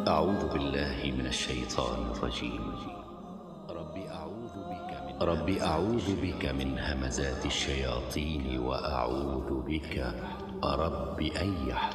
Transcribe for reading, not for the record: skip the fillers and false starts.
أعوذ بالله من الشيطان الرجيم. رب أعوذ بك من همزات الشياطين وأعوذ بك رب أن يحضرون.